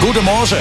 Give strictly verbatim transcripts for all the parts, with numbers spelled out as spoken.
Gute Morgen.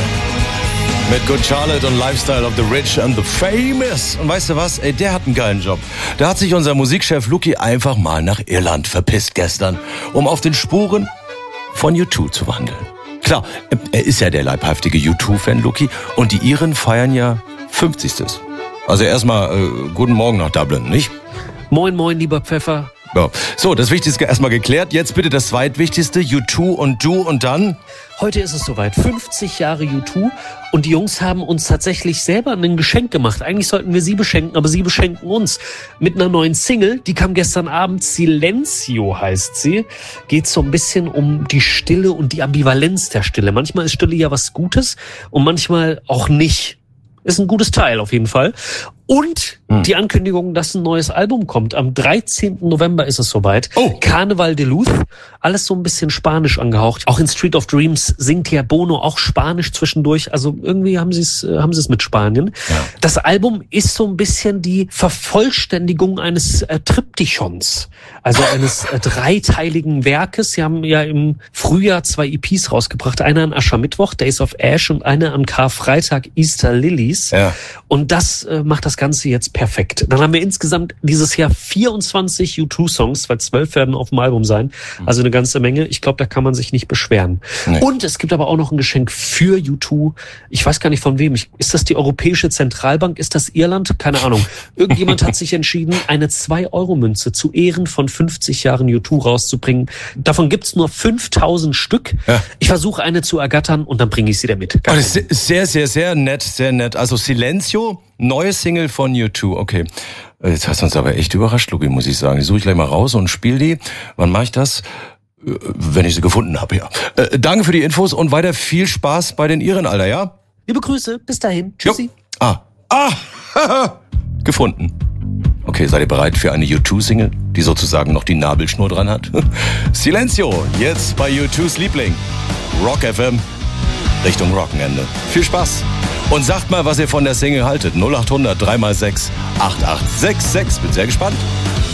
Mit Good Charlotte und Lifestyle of the Rich and the Famous. Und weißt du was? Ey, der hat einen geilen Job. Da hat sich unser Musikchef Luki einfach mal nach Irland verpisst gestern, um auf den Spuren von U zwei zu wandeln. Klar, er ist ja der leibhaftige U zwei-Fan, Luki. Und die Iren feiern ja fünfzigstes. Also erstmal äh, guten Morgen nach Dublin, nicht? Moin, moin, lieber Pfeffer. Ja. So, das Wichtigste erstmal geklärt. Jetzt bitte das Zweitwichtigste. U zwei und du und dann? Heute ist es soweit. fünfzig Jahre U zwei. Und die Jungs haben uns tatsächlich selber ein Geschenk gemacht. Eigentlich sollten wir sie beschenken, aber sie beschenken uns. Mit einer neuen Single. Die kam gestern Abend. Silencio heißt sie. Geht so ein bisschen um die Stille und die Ambivalenz der Stille. Manchmal ist Stille ja was Gutes und manchmal auch nicht. Ist ein gutes Teil auf jeden Fall. Und hm. die Ankündigung, dass ein neues Album kommt. Am dreizehnten November ist es soweit. Oh. Carnaval de Luz. Alles so ein bisschen spanisch angehaucht. Auch in Street of Dreams singt ja Bono auch Spanisch zwischendurch. Also irgendwie haben sie es haben sie es mit Spanien. Ja. Das Album ist so ein bisschen die Vervollständigung eines äh, Triptychons. Also eines äh, dreiteiligen Werkes. Sie haben ja im Frühjahr zwei E Ps rausgebracht. Eine an Aschermittwoch, Days of Ash, und eine an Karfreitag, Easter Lilies. Ja. Und das äh, macht das Ganze jetzt perfekt. Dann haben wir insgesamt dieses Jahr vierundzwanzig U zwei Songs, weil zwölf werden auf dem Album sein. Also eine ganze Menge. Ich glaube, da kann man sich nicht beschweren. Nee. Und es gibt aber auch noch ein Geschenk für U zwei. Ich weiß gar nicht von wem. Ich, ist das die Europäische Zentralbank? Ist das Irland? Keine Ahnung. Irgendjemand hat sich entschieden, eine zwei Euro Münze zu Ehren von fünfzig Jahren U zwei rauszubringen. Davon gibt's nur fünftausend Stück. Ja. Ich versuche eine zu ergattern und dann bringe ich sie damit. Oh, das ist sehr, sehr, sehr nett, sehr nett. Also Silencio, neue Single von U zwei. Okay. Jetzt hast du uns aber echt überrascht, Luki, muss ich sagen. Die suche ich gleich mal raus und spiele die. Wann mache ich das? Wenn ich sie gefunden habe, ja. Äh, danke für die Infos und weiter viel Spaß bei den Iren, Alter, ja? Liebe Grüße, bis dahin. Tschüssi. Jo. Ah, ah, gefunden. Okay, seid ihr bereit für eine U zwei-Single, die sozusagen noch die Nabelschnur dran hat? Silencio, jetzt bei U zwei's Liebling. Rock F M, Richtung Rockenende. Viel Spaß. Und sagt mal, was ihr von der Single haltet. null acht hundert drei mal sechs acht acht sechs sechs. Bin sehr gespannt.